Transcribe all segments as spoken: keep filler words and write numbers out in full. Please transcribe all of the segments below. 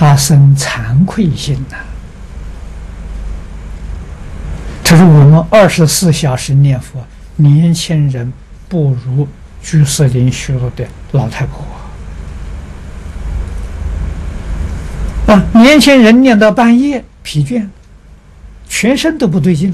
他生惭愧心呐、啊。他说：“我们二十四小时念佛，年轻人不如居士林虚弱的老太婆啊！年轻人念到半夜疲倦，全身都不对劲，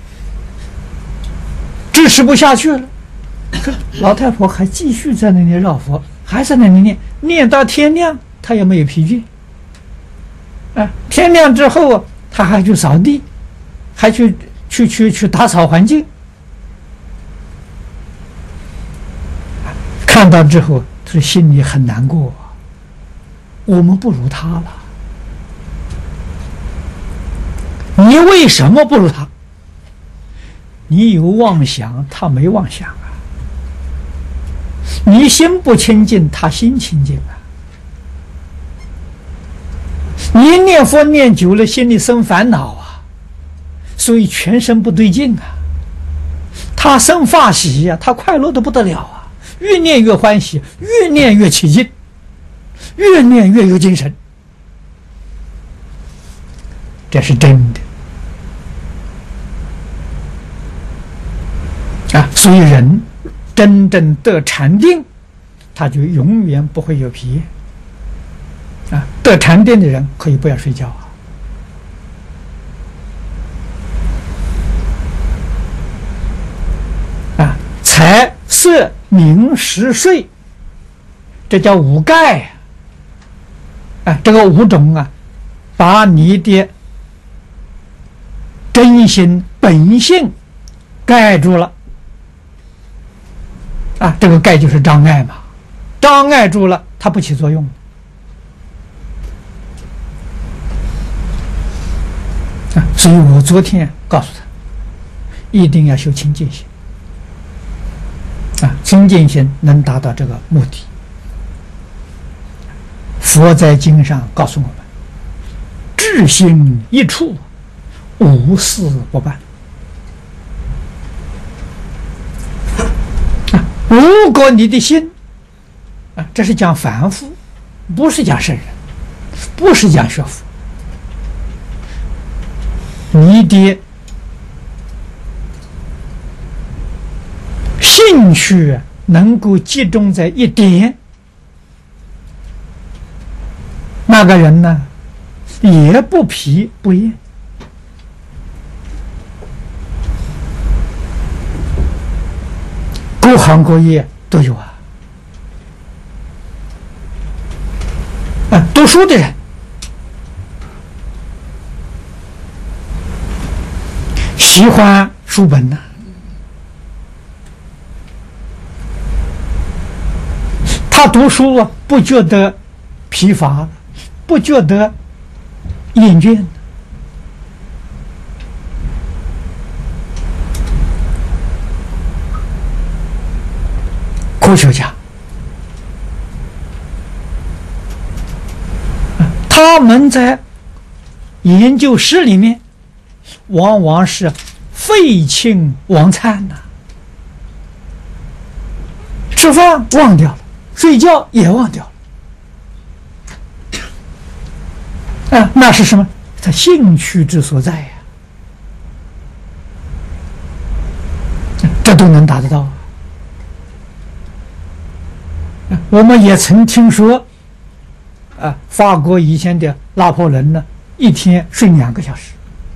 支持不下去了。老太婆还继续在那里绕佛，还在那里念，念到天亮，她也没有疲倦。啊，天亮之后，她还去扫地，还去。”去去去打扫环境，看到之后，他心里很难过。我们不如他了，你为什么不如他？你有妄想，他没妄想啊；你心不清净，他心清净啊。你念佛念久了，心里生烦恼啊。所以全身不对劲啊，他生法喜呀、啊，他快乐的不得了啊，越念越欢喜，越念越起劲，越念越有精神，这是真的啊。所以人真正得禅定，他就永远不会有疲厌啊。得禅定的人可以不要睡觉啊。财色名食睡，这叫五盖啊！这个五种啊，把你的真心本性盖住了啊！这个盖就是障碍嘛，障碍住了，它不起作用啊！所以我昨天告诉他，一定要修清净心。啊，清净心能达到这个目的。佛在经上告诉我们：至心一处，无事不办。啊，如果你的心，啊，这是讲凡夫，不是讲圣人，不是讲学佛，你的兴趣能够集中在一点，那个人呢，也不疲不厌。各行各业都有啊。啊，读书的人喜欢书本呢、啊。他读书啊，不觉得疲乏，不觉得厌倦。科学家，他们在研究室里面，往往是废寝忘餐呐、啊，吃饭忘掉了。睡觉也忘掉了，啊，那是什么？他兴趣之所在呀、啊，这都能达得到、啊。我们也曾听说，啊，法国以前的拿破仑呢，一天睡两个小时，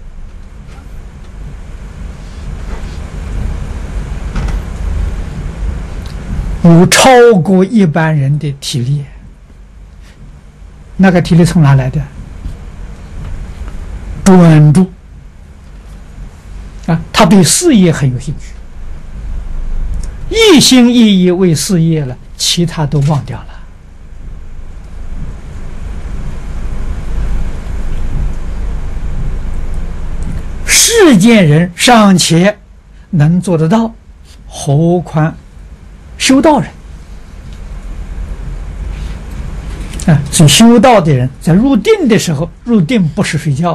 有超过一般人的体力。那个体力从哪来的？专注啊，他对事业很有兴趣，一心一意为事业了，其他都忘掉了。世间人尚且能做得到，何况修道人啊？所以修道的人在入定的时候，入定不是睡觉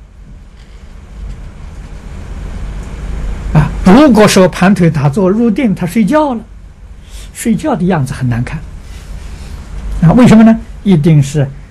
啊！啊，如果说盘腿打坐入定，他睡觉了，睡觉的样子很难看啊！为什么呢？一定是